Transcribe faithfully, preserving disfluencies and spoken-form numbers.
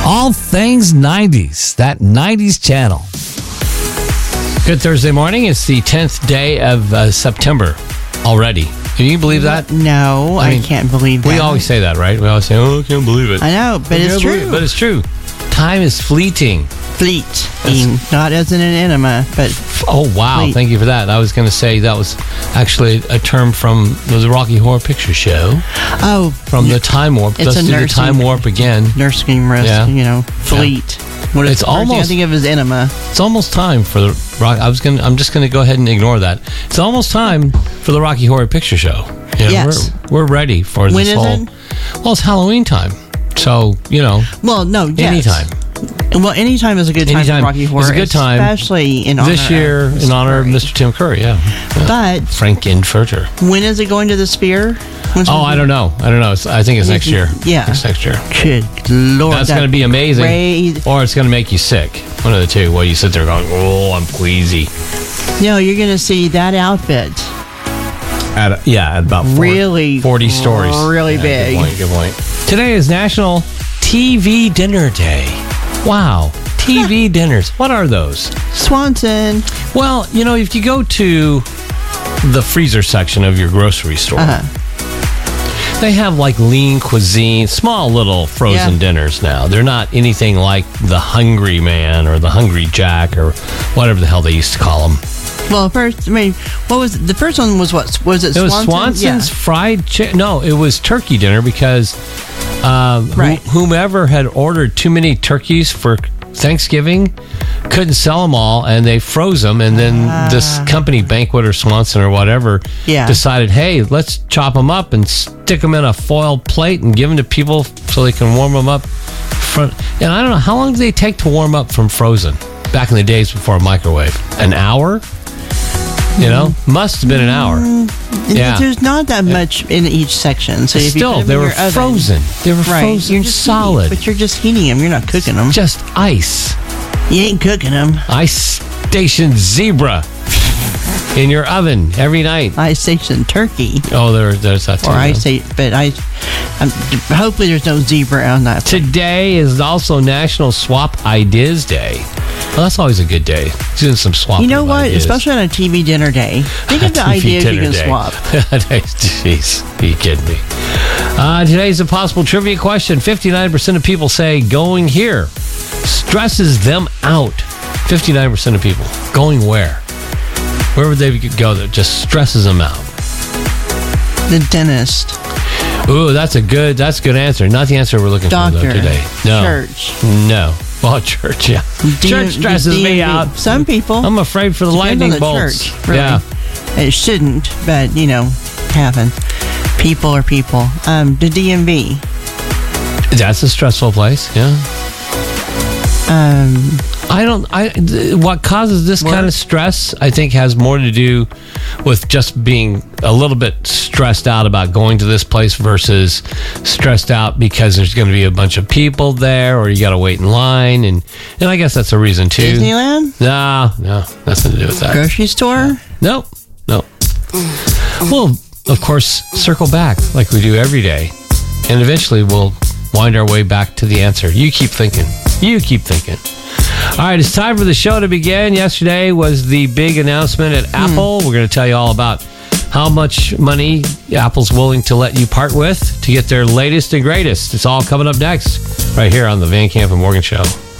All things nineties, that nineties channel. Good Thursday morning. It's the tenth day of uh, September already. Can you believe that? No, I, I mean, can't believe that. We always say that, right? We always say, oh, I can't believe it. I know, but I it's can't true. believe it. But it's true. Time is fleeting. Fleeting. Not as in an enema, but Oh, wow. fleet. Thank you for that. I was going to say that was actually a term from the Rocky Horror Picture Show. Oh, From the Time Warp. It's Let's a do the nursing- Time Warp again. nursing rest, Yeah. you know, fleet. What is It's the first thing I almost- think of is enema. It's almost time for the Rock. I was going. to I'm just going to go ahead and ignore that. It's almost time for the Rocky Horror Picture Show. You know, Yes. we're, we're ready for When this is whole. it? Well, it's Halloween time, so you know, Well, no, yes. anytime. Well, anytime is a good time Anytime for Rocky is a Horror. good time. Especially in honor This year, of in honor of Curry. Mister Tim Curry, yeah, yeah. But Frank Infurter. when is it going to the Sphere? When's Oh, it- I don't know. I don't know. It's, I think it's next year. Yeah. It's next year. Good Lord. That's that going to be amazing, crazy- or it's going to make you sick. One of the two. While you sit there going, "Oh, I'm queasy." No, you're going to see that outfit. At yeah, at about forty, Really, forty stories. really Yeah, big. Good point. Good point. Today is National T V Dinner Day. Wow, T V dinners. What are those? Swanson. Well, you know, if you go to the freezer section of your grocery store, Uh-huh. they have like lean cuisine, small little frozen Yeah. dinners now. They're not anything like the Hungry Man or the Hungry Jack or whatever the hell they used to call them. Well, first, I mean, what was it? The first one was what? Was it It was Swanson? Swanson's fried chicken. No, it was turkey dinner because um, wh- Right. whomever had ordered too many turkeys for Thanksgiving couldn't sell them all, and they froze them. And then this company, Banquet or Swanson or whatever, Yeah. decided, hey, let's chop them up and stick them in a foil plate and give them to people so they can warm them up. Front. And I don't know, how long do they take to warm up from frozen? Back in the days before a microwave, an hour. You know, must have been an hour. And Yeah. There's not that much in each section. So if you Still, put them they in were your oven- frozen. They were Right. frozen You're just solid. Heating, but you're just heating them. You're not cooking them. Just ice. You ain't cooking them. Ice Station Zebra in your oven every night. I station turkey. Oh, there, there's that too. Or I yeah. say, but I, I'm, hopefully there's no zebra on that. Today is also National Swap Ideas Day. Well, that's always a good day. Doing some swapping. You know of what? Ideas. Especially on a T V dinner day. Think of the T V ideas you dinner can day. swap. Jeez, are you kidding me? Uh, today's a possible trivia question. fifty-nine percent of people say going here stresses them out. fifty-nine percent of people. Going where? Where would they go that just stresses them out? The dentist. Ooh, that's a good, that's a good answer. Not the answer we're looking for Doctor. though today. No. Church. No. Well, church, yeah. D- church stresses D- me D- out. Some people. I'm afraid for the Depends lightning on the bolts. church, really. Yeah. It shouldn't, but you know, happen. People are people. Um, the D M V. That's a stressful place. Yeah. Um, I don't. I. th- What causes this Work. kind of stress, I think, has more to do with just being a little bit stressed out about going to this place versus stressed out because there's going to be a bunch of people there, or you got to wait in line, and and I guess that's a reason too. Disneyland, No, no, nothing to do with that. grocery store. Nope, nope. We'll, of course, circle back like we do every day, and eventually we'll wind our way back to the answer. You keep thinking. You keep thinking. All right, it's time for the show to begin. Yesterday was the big announcement at Apple. We're going to tell you all about how much money Apple's willing to let you part with to get their latest and greatest. It's all coming up next, right here on the Van Camp and Morgan Show.